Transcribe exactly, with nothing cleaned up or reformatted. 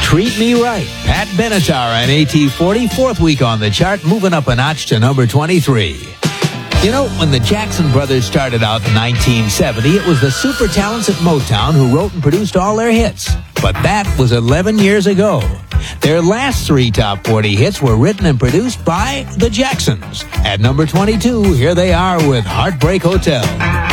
Treat Me Right. Pat Benatar on A T forty, fourth week on the chart, moving up a notch to number twenty-three. You know, when the Jackson Brothers started out in nineteen seventy, it was the super talents at Motown who wrote and produced all their hits. But that was eleven years ago. Their last three top forty hits were written and produced by the Jacksons. At number twenty-two, here they are with Heartbreak Hotel.